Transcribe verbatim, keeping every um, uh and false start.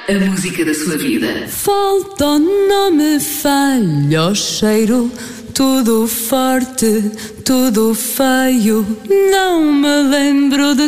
A música da sua vida. Falta, não me falha o cheiro, tudo forte, tudo feio. Não me lembro de